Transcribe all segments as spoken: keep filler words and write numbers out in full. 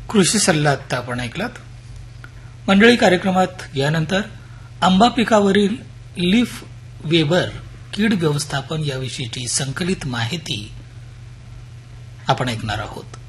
कृषी सल्ला आत्ता आपण ऐकलात. मंडळी, कार्यक्रमात यानंतर आंबा पिकावरील लीफ वेबर कीड व्यवस्थापन याविषयीची संकलित माहिती आपण ऐकणार आहोत.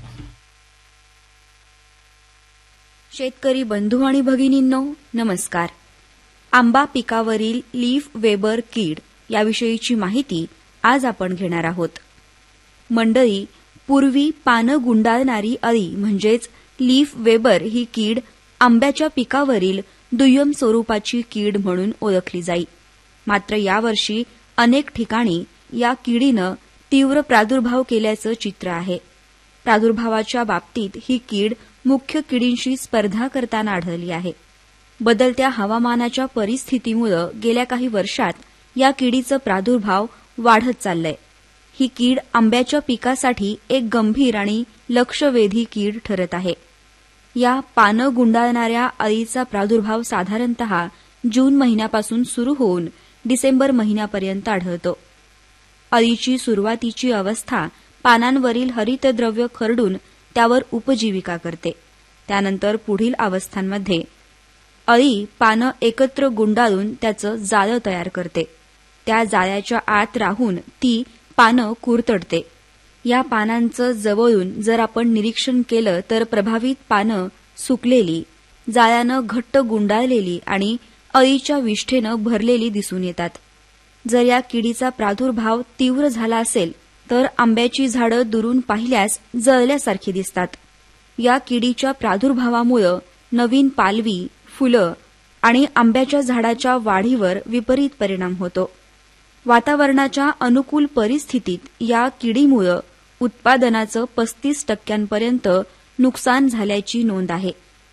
शेतकरी बंधू आणि भगिनींनो, नमस्कार. आंबा पिकावरील लीफ वेबर कीड याविषयीची माहिती आज आपण घेणार आहोत. मंडळी, पूर्वी पानं गुंडाळणारी अळी म्हणजेच लीफ वेबर ही कीड आंब्याच्या पिकावरील दुय्यम स्वरूपाची कीड म्हणून ओळखली जाई. मात्र यावर्षी अनेक ठिकाणी या किडीनं तीव्र प्रादुर्भाव केल्याचं चित्र आहे. प्रादुर्भावाच्या बाबतीत ही कीड मुख्य किडींशी स्पर्धा करताना आढळली आहे. बदलत्या हवामानाच्या परिस्थितीमुळे गेल्या काही वर्षात या किडीचं प्रादुर्भाव वाढत चाललंय. ही कीड आंब्याच्या पिकासाठी एक गंभीर आणि लक्षवेधी कीड ठरत आहे. या पानं गुंडाळणाऱ्या अळीचा प्रादुर्भाव साधारणतः जून महिन्यापासून सुरू होऊन डिसेंबर महिन्यापर्यंत आढळतो. अळीची सुरुवातीची अवस्था पानांवरील हरितद्रव्य खरडून त्यावर उपजीविका करते. त्यानंतर पुढील अवस्थांमध्ये अळी पानं एकत्र गुंडाळून त्याचं जाळं तयार करते. त्या जाळ्याच्या आत राहून ती पानं कुरतडते. या पानांचं जवळून जर आपण निरीक्षण केलं तर प्रभावित पानं सुकलेली, जाळ्यानं घट्ट गुंडाळलेली आणि अळीच्या विष्ठेनं भरलेली दिसून येतात. जर या किडीचा प्रादुर्भाव तीव्र झाला असेल तर आंब्याची झाडं दुरून पाहिल्यास जळल्यासारखी दिसतात. या किडीच्या प्रादुर्भावामुळे नवीन पालवी, फुलं आणि आंब्याच्या झाडाच्या वाढीवर विपरीत परिणाम होतो. वातावरणाच्या अनुकूल परिस्थितीत या किडीमुळे उत्पादनाचं पस्तीस टक्क्यांपर्यंत नुकसान झाल्याची नोंद आहे.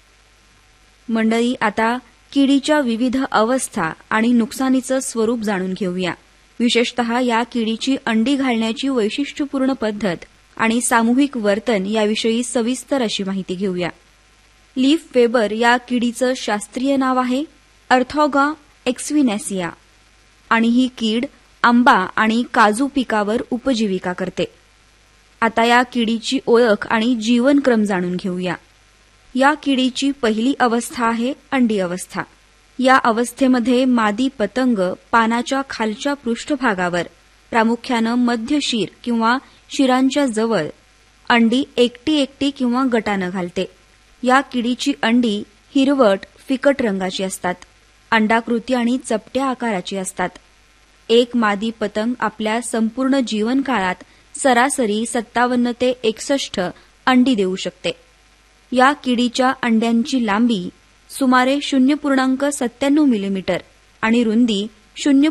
मंडळी, आता किडीच्या विविध अवस्था आणि नुकसानीचं स्वरूप जाणून घेऊया. विशेषतः या किडीची अंडी घालण्याची वैशिष्ट्यपूर्ण पद्धत आणि सामूहिक वर्तन याविषयी सविस्तर अशी माहिती घेऊया. लीफ वेबर या किडीचं शास्त्रीय नाव आहे अर्थॉगा एक्स्विनॅसिया आणि ही कीड आंबा आणि काजू पिकावर उपजीविका करते. आता या किडीची ओळख आणि जीवनक्रम जाणून घेऊया. या किडीची पहिली अवस्था आहे अंडी अवस्था. या अवस्थेमध्ये मादी पतंग पानाच्या खालच्या पृष्ठभागावर, प्रामुख्यानं मध्य शिर किंवा शिरांच्या जवळ अंडी एकटी एकटी किंवा गटानं घालते. या किडीची अंडी हिरवट फिकट रंगाची असतात. अंडाकृती आणि चपट्या आकाराची असतात. एक मादी पतंग आपल्या संपूर्ण जीवनकाळात सरासरी सत्तावन्न ते एकसष्ट अंडी देऊ शकते. या किडीच्या अंड्यांची लांबी सुमारे शून्य पूर्णांक सत्त्याण्णव मिलीमीटर आणि रुंदी शून्य